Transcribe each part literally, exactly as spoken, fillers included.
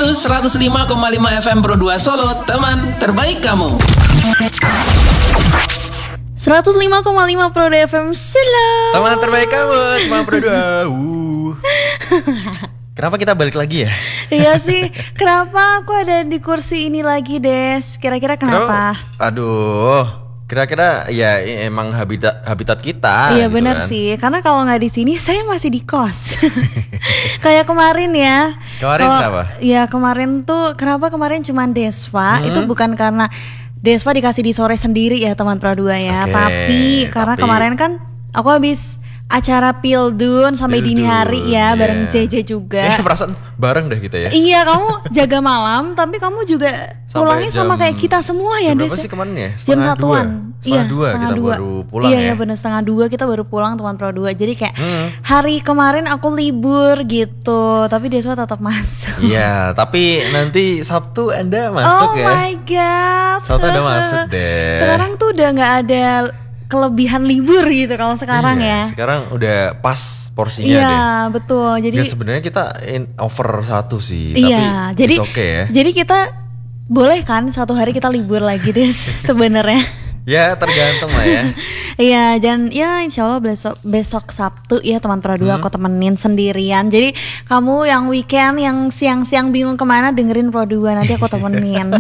Terus seratus lima koma lima F M Pro dua Solo, teman terbaik kamu. seratus lima koma lima Pro dua F M Solo, teman terbaik kamu, teman Pro dua. Uh. Kenapa kita balik lagi ya? Iya sih, kenapa aku ada di kursi ini lagi, Des? Kira-kira kenapa? Kenapa? Aduh, kira-kira ya emang habitat habitat kita. Iya gitu benar kan. sih, karena kalau nggak di sini saya masih di kos. Kayak kemarin ya. Kemarin kalo, kenapa? Ya kemarin tuh kenapa kemarin cuman Desva? Hmm. Itu bukan karena Desva dikasih di sore sendiri ya teman Pro dua ya, Oke, tapi karena tapi... kemarin kan aku habis acara Pildun sampai Pildun, dini hari ya, yeah. bareng J J juga. Kayaknya perasaan bareng deh kita ya. Iya, kamu jaga malam, tapi kamu juga pulangnya sama kayak kita semua ya, jam Des. berapa sih kemarin ya? Jam satuan. Setengah Iya, dua setengah kita dua. baru pulang iya, ya. Iya benar, setengah dua kita baru pulang teman Pro dua. Jadi kayak hmm. hari kemarin aku libur gitu, tapi Deswa tetap masuk. Iya, tapi nanti Sabtu Anda masuk oh ya. Oh my god. Sabtu Anda masuk deh. Sekarang tuh udah nggak ada kelebihan libur gitu kalau sekarang iya, ya. Sekarang udah pas porsinya iya, deh. Iya betul. Jadi ya, sebenarnya kita in over satu sih, iya, tapi jadi, it's okay ya. Jadi kita boleh kan satu hari kita libur lagi deh sebenarnya. Ya tergantung lah ya. Iya, dan ya insya Allah besok besok Sabtu ya teman Pro dua hmm. aku temenin sendirian. Jadi kamu yang weekend yang siang-siang bingung kemana dengerin Pro dua, nanti aku temenin.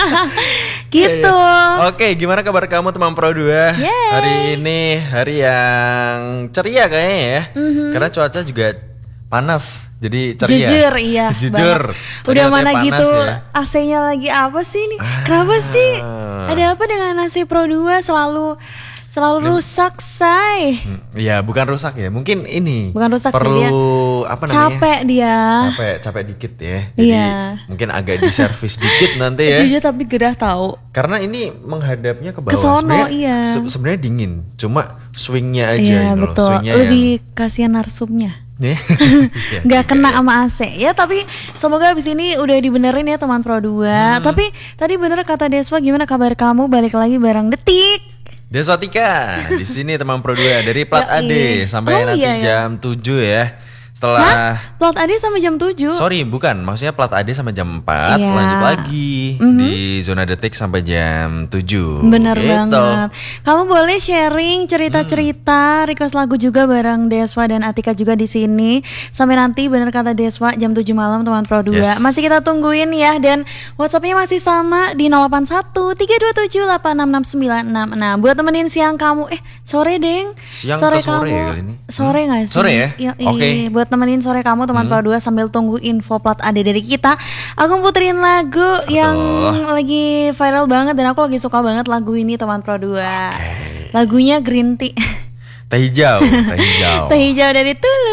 Gitu. Oke, gimana kabar kamu teman Pro dua? Yay. Hari ini hari yang ceria kayaknya ya. Mm-hmm. Karena cuaca juga panas, jadi ceria. Jujur iya. Jujur. Udah mana gitu ya. A C-nya lagi apa sih nih? Ah. Kenapa sih? Ada apa dengan A C Pro dua selalu selalu Lim- rusak, say? Iya, bukan rusak ya. Mungkin ini. Bukan rusak perlu sih, dia apa namanya? Capek dia. Capek, capek dikit ya. Jadi iya. mungkin agak diservis dikit nanti ya. Jujur tapi gerah tahu. Karena ini menghadapnya ke bawah. Kesono, sebenarnya, iya. se- sebenarnya dingin, cuma swingnya aja iya, gitu loh. Betul. Swingnya Lebih yang... kasihan narsumnya. Yeah. Nggak kena sama A C ya, tapi semoga abis ini udah dibenerin ya teman Pro dua. Hmm. Tapi tadi bener kata Deswa, gimana kabar kamu? Balik lagi bareng Detik Deswatika di sini teman Pro dua dari plat A D sampai oh, nanti iya, iya. jam tujuh ya. Setelah Hah? Plat A D sampai jam tujuh. Sorry, bukan. Maksudnya plat A D sampai jam empat, iya. lanjut lagi mm-hmm. di zona Detik sampai jam tujuh. Bener gitu. banget. Kamu boleh sharing cerita-cerita, hmm. request lagu juga bareng Deswa dan Atika juga di sini. Sampai nanti bener kata Deswa jam tujuh malam teman Pro dua. Yes. Masih kita tungguin ya, dan WhatsApp-nya masih sama di nol delapan satu tiga dua tujuh delapan enam enam sembilan enam enam. Buat temenin siang kamu. Eh, sore, Deng. Siang sore ke sore kamu. ya kali ini. Sore enggak hmm. sih? Sore ya? Oke. Okay. Buat temenin sore kamu teman hmm. Pro dua sambil tunggu info plat A D dari kita. Aku puterin lagu Aduh. yang lagi viral banget dan aku lagi suka banget lagu ini teman Pro dua. Okay. Lagunya Green Tea. Teh hijau, teh hijau. Teh hijau dari Tulus.